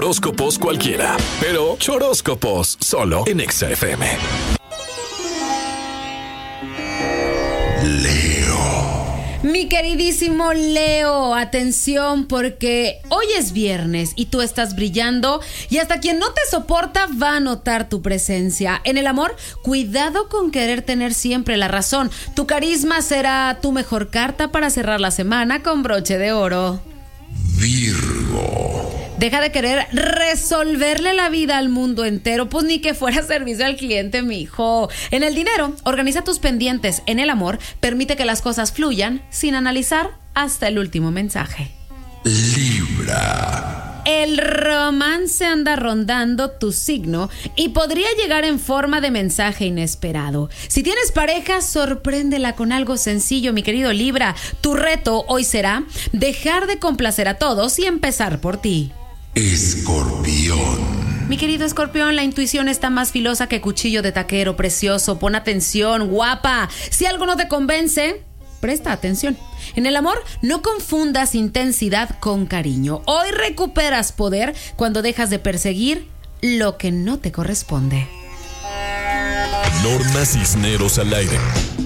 horóscopos cualquiera, pero choróscopos solo en Exa FM. Mi queridísimo Leo, atención porque hoy es viernes y tú estás brillando y hasta quien no te soporta va a notar tu presencia. En el amor, cuidado con querer tener siempre la razón. Tu carisma será tu mejor carta para cerrar la semana con broche de oro. Virgo. Deja de querer resolverle la vida al mundo entero, pues ni que fuera servicio al cliente, mijo. En el dinero, organiza tus pendientes. En el amor, permite que las cosas fluyan sin analizar hasta el último mensaje. Libra. El romance anda rondando tu signo y podría llegar en forma de mensaje inesperado. Si tienes pareja, sorpréndela con algo sencillo, mi querido Libra. Tu reto hoy será dejar de complacer a todos y empezar por ti. Escorpión. Mi querido Escorpión, la intuición está más filosa que cuchillo de taquero, precioso. Pon atención, guapa. Si algo no te convence, presta atención. En el amor, no confundas intensidad con cariño. Hoy recuperas poder cuando dejas de perseguir lo que no te corresponde. Norma Cisneros al aire.